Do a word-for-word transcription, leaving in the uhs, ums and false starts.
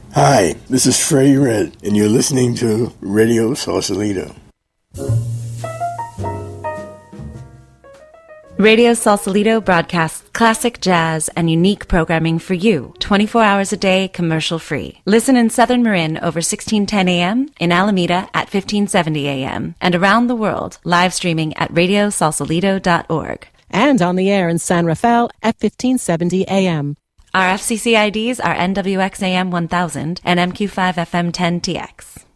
Hi, this is Freddie Red, and you're listening to Radio Sausalito. Radio Sausalito broadcasts classic jazz and unique programming for you, twenty-four hours a day, commercial-free. Listen in Southern Marin over sixteen ten A M, in Alameda at fifteen seventy A M, and around the world, live streaming at radio sausalito dot org. And on the air in San Rafael at fifteen seventy A M. Our F C C I Ds are N W X A M one thousand and M Q five F M ten T X.